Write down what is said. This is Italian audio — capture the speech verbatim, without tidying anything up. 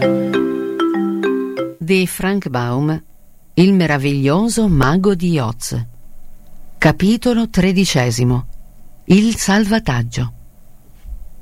Di Frank Baum, Il meraviglioso mago di Oz. Capitolo tredicesimo. Il salvataggio.